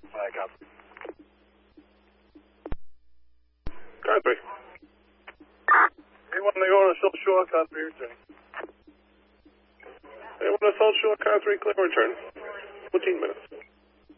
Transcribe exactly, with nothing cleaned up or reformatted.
Alright, copy. Car three. Anyone to go to South Shore, car three, returning. Anyone to South Shore, car three, clear return. fourteen minutes.